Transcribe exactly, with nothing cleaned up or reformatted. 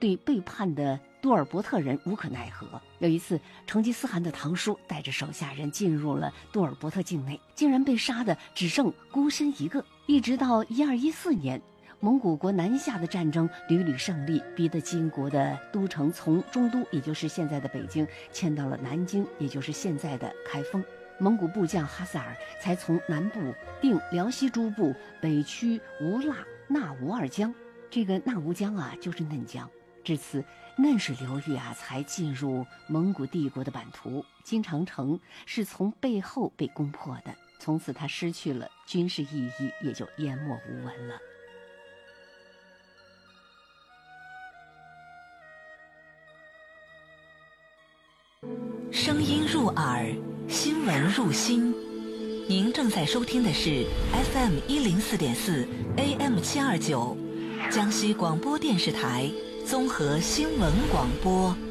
对背叛的多尔伯特人无可奈何。有一次，成吉思汗的堂叔带着手下人进入了多尔伯特境内，竟然被杀的只剩孤身一个。一直到一二一四年，蒙古国南下的战争屡屡胜利，逼得金国的都城从中都，也就是现在的北京，迁到了南京，也就是现在的开封。蒙古部将哈萨尔才从南部定辽西诸部，北驱吴腊、纳吴二江。这个纳吴江啊，就是嫩江。至此，嫩水流域啊才进入蒙古帝国的版图。金长城是从背后被攻破的，从此它失去了军事意义，也就淹没无闻了。 声音入耳，新闻入心。您正在收听的是 F M 一零四点四 A M 七二九，江西广播电视台综合新闻广播。